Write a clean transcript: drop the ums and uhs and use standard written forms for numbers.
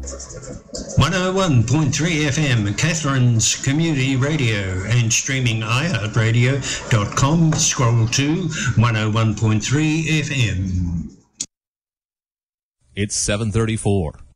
101.3 FM, Catherine's Community Radio, and streaming iHeartRadio.com. Scroll to 101.3 FM. It's 7:34.